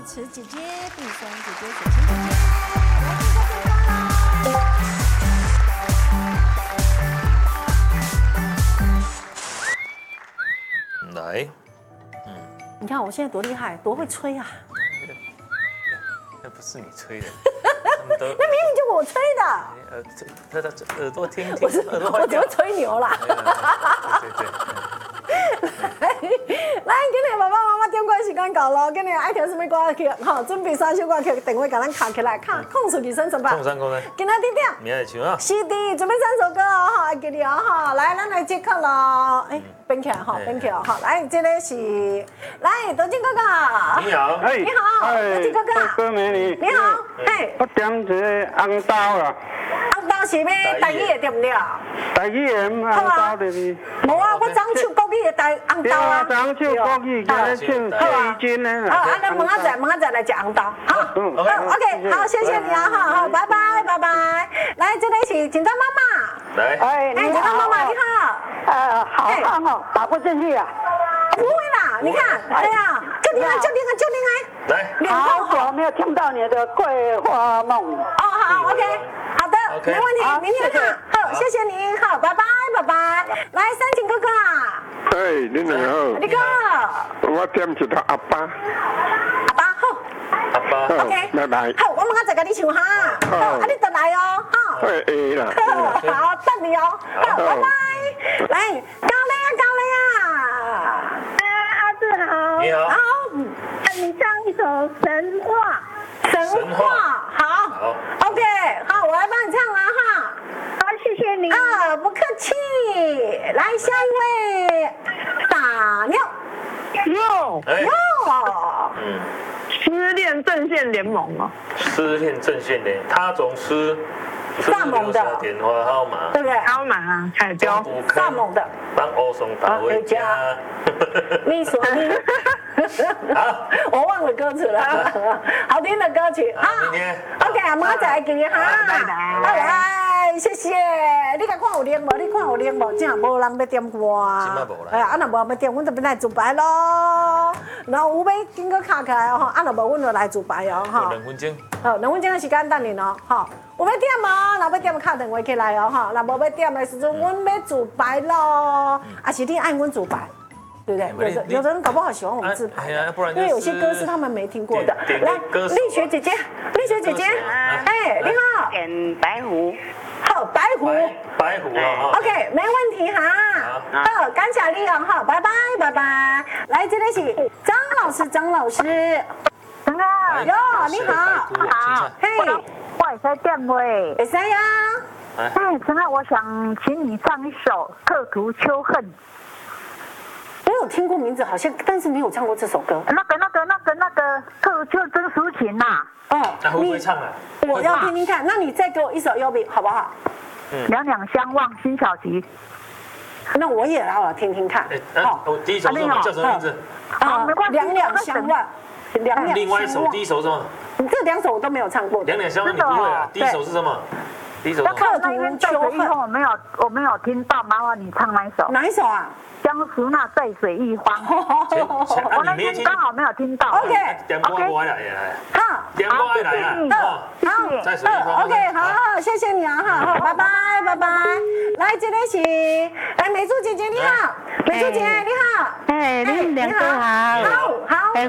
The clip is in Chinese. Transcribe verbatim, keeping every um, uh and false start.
慈姐姐、碧酸姐姐、水清姐姐，来健康健康喽！ 来， 嗯，你看我现在多厉害，多会吹啊！ 那不是你吹的， 那明明就我吹的。 呃，这这这耳朵听听， 我是我只会吹牛啦。 对对对。 来，今日爸爸妈妈点歌时间到咯，今日爱听什么歌曲？吼，准备三首歌曲，电话给咱卡起来，卡空出去算什么？ 空三空呢？ 今仔点点。 明仔唱啊。 是的，准备三首歌哦，哈，给你哦，哈，来，咱来接客咯。哎，编起来哈，编起来哈，来，这个是，来，德金哥哥。 你好。 你好，德金哥哥。 哥美女。 你好，嘿。 我点一个红豆啦。 红豆是要台语的对不对？ 台语的红豆对不？ 无啊，我张唱国语的台红豆啊。 张唱国语，今日唱台语真的。 好，啊，那明仔载，明仔载来吃红豆。好， 嗯 ，OK，好，谢谢你啊，好好，拜拜，拜拜。来，这里是紧张妈妈。 来。 哎，紧张妈妈你好。 呃，好烫哦，打不进去啊。 不会啦，你看，哎呀，就你啊，就你啊，就你啊。 来。 好久没有听到你的桂花梦。 哦，好 ，OK， 好的，没问题，明天看。好，谢谢你，好，拜拜，拜拜。来，三井哥哥啊。 哎，你好。 你好。 我点一个阿爸。 阿爸好。 阿爸。 OK。 拜拜。 好，我明仔再跟你唱哈。好，啊你等来哦，哈。 会会啦。 好，等你哦。好，拜拜。来，高磊啊，高磊啊。 哎，阿志好。 你好。 好。 你唱一首《神话》。 神话，好。 好。 OK， 好，我来帮你唱了哈。 好，谢谢你。 啊，不客气。来，下一位，打尿。 哟哟。 嗯。 失恋阵线联盟哦。 失恋阵线联，他总是蚱蜢的电话号码， 对不对？ 号码海标。 蚱蜢的。 帮欧松打回家。 你说你。 好， 我忘了歌词了，好听的歌曲啊。 明天 OK， 明仔再给你哈。 拜拜。 好来，谢谢。你甲看有铃无？你看有铃无？正无人要点歌。 今麦无啦。 哎呀，啊若无要点，阮这边来自白咯。然后有要经过卡起来哦，啊若无阮就来自白哦，哈。 两分钟。 好，两分钟的时间等你哦，哈。有要点无？若要点，敲电话起来哦，哈。若无要点的时阵，阮要自白咯，啊是你按阮自白。对不对？有的有的人搞不好喜欢我们自拍，因为有些歌是他们没听过的。来，丽雪姐姐，丽雪姐姐，哎，你好。 点白狐。 好，白狐。 白狐啊。 OK， 没问题哈。好，感谢你哦，好，拜拜拜拜。来，这里是张老师，张老师。 张啊。 哟，你好。 好。嘿，我也在点喂。 会使呀。 哎，陈啊，我想请你唱一首《刻图秋恨》。 我有听过名字，好像，但是没有唱过这首歌。 那个、那个、那个、那个，就就曾淑琴呐。 哦， 那会不会唱啊？ 我要听听看。那你再给我一首优比好不好？ 嗯。两两相望，辛晓琪。 那我也要听听看。 好，我第一首是什么？叫什么名字？ 啊，两两相望。两两。 另外一首，第一首是什么？ 这两首我都没有唱过。 两两相望你不会啊？第一首是什么？第一首。 刻图秋恨，我没有，我没有听到，麻烦你唱哪一首？ 哪一首啊？ 江淑娜在水一方。我那天刚好没有听到。 OK。 点歌我来呀。 好。 点歌来呀。 好。 在水一方。 OK， 好好，谢谢你啊，哈，好，拜拜拜拜。来，这里是，哎，美珠姐姐你好，美珠姐你好。 哎，你两个好。 好好。